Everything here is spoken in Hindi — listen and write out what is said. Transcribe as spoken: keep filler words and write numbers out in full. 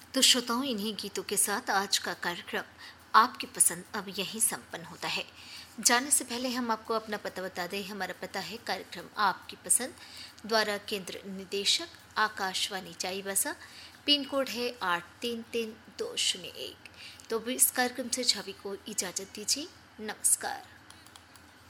तो श्रोताओं, इन्हीं गीतों के साथ आज का कार्यक्रम आपकी पसंद अब यहीं संपन्न होता है। जाने से पहले हम आपको अपना पता बता दें। हमारा पता है कार्यक्रम आपकी पसंद, द्वारा केंद्र निदेशक आकाशवाणी चाईबासा, पिन कोड है आठ तीन तीन दो शून्य एक। तो भी इस कार्यक्रम से छवि को इजाज़त दीजिए। नमस्कार।